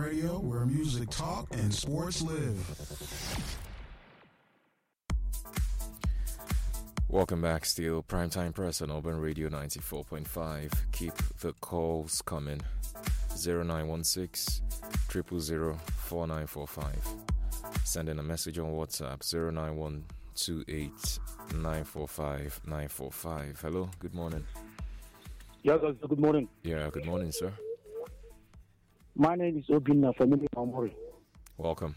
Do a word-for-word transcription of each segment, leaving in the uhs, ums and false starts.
Radio, where music talk and sports live. Welcome back, still Primetime Press on Urban Radio ninety-four point five. Keep the calls coming. zero nine one six, zero zero zero, four nine four five. Send in a message on WhatsApp, zero nine one two eight nine four five nine four five. Hello, good morning. Yeah, good morning. Yeah, good morning, sir. My name is Obina from Omori. Welcome.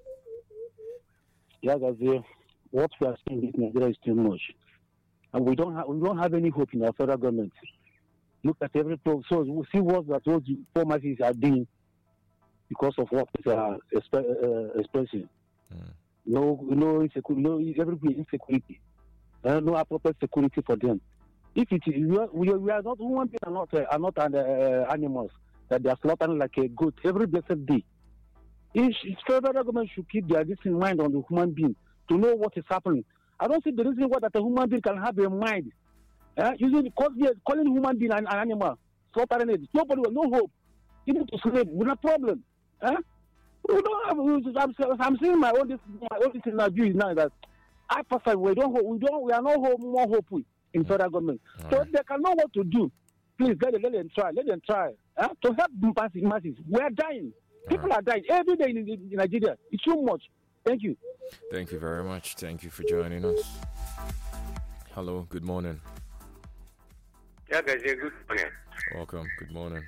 Yeah, guys, uh, what we are seeing in Nigeria is too much, and we don't have we don't have any hope in our federal government. Look at every pro. So we see what that those pharmacies are doing because of what they are exp- uh, expressing. Mm. No, no insecurity, no everybody insecurity, uh, no appropriate security for them. If it is, we are, we are, we are not human beings, are not uh, are not uh, animals that they are slaughtering like a goat every blessed day. If federal government should keep their this in mind on the human being to know what is happening. I don't see the reason why that a human being can have a mind. Uh, using calling human being an, an animal, slaughtering it. Nobody will no hope. Even to slave, with a problem. Uh? We don't have. I'm, I'm seeing my own this my own this in Nigeria now that I personally we don't we don't we are not hope, more hopeful in federal government. All so right. They can know what to do. Please let them, let them try. Let them try uh, to help the masses. We are dying. All People right. are dying every day in, in, in Nigeria. It's too much. Thank you. Thank you very much. Thank you for joining us. Hello. Good morning. Yeah, guys. Yeah, good morning. Welcome. Good morning.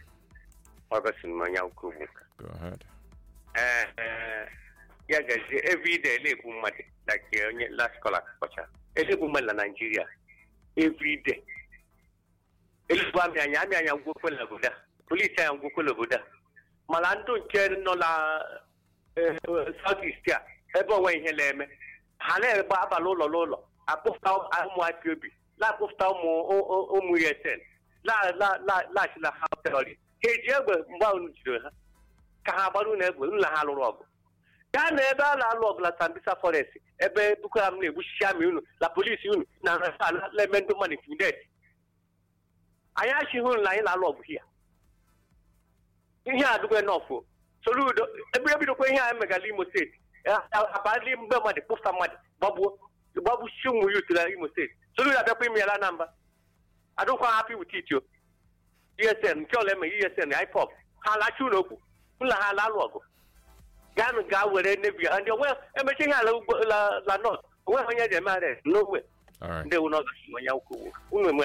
Go ahead. Uh, uh, yeah, guys. Every day, like uh, last caller, every woman in Nigeria. Every day. Police are going to Malando Chernola Southeast. Everywhere in Helene. Hale Baba Lolo Lolo. I put out Amwa Pubi. La Pufta Mo Omuyesen. La La La La La House. Kejaba Mound. Kahabaru Nebu, La Halo. Can never la log la Sambisa Forest. Ebe Bukamne, Bushamu, La Police Union, Nana, Lemento money for death. I actually won't lie la log here. Here I do enough for. So, every bit of way I make a limo state. A badly Burma, the post money, Babu, the Babu Shum you to the limo state. So, you have to pay me a number. I don't quite happy with you. E S N, call them E S N, I pop. Halachuno, Hula Halalogo. Gan Gawa, Nebia, and the well, and making La La Not. Well, when you're married, no way. All right. They will not when you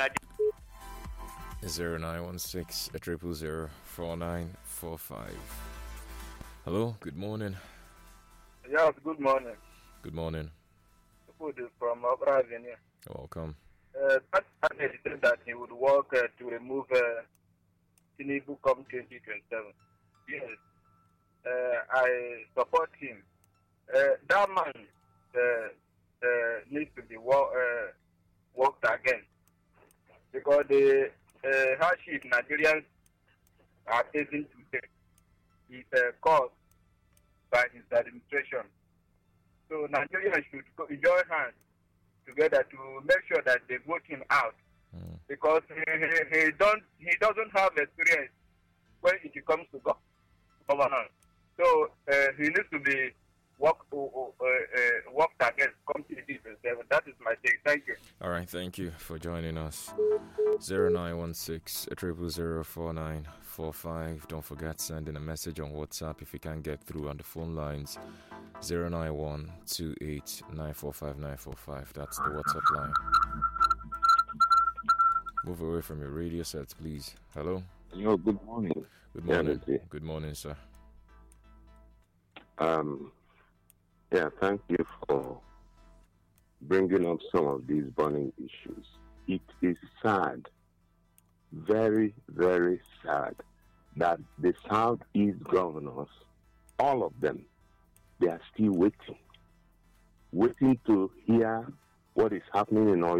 zero nine one six triple zero four nine four five. Hello, good morning. Yes, good morning. Good morning. Food is from Opera Avenue. Welcome. Uh, Pat said that he would work uh, to remove uh, Tinubu come twenty twenty-seven. Yes, uh, I support him. Uh, that man uh, uh, needs to be wo- uh, worked again because the uh, hardship Nigerians are facing today is uh, caused by his administration. So Nigerians should go, join hands together to make sure that they vote him out mm. because he, he, he don't he doesn't have experience when it comes to governance. So uh, he needs to be worked uh, uh, worked against come twenty twenty-seven. That is my take. Thank you. All right, thank you for joining us. Zero nine one six triple zero four nine four five. Don't forget sending a message on WhatsApp if you can't get through on the phone lines. Zero nine one two eight nine four five nine four five. That's the WhatsApp line. Move away from your radio sets, please. Hello. Hello. Good morning. Good morning. Yeah, good morning, sir. Um. Yeah, thank you for bringing up some of these burning issues. It is sad, very, very sad, that the Southeast governors, all of them, they are still waiting, waiting to hear what is happening in all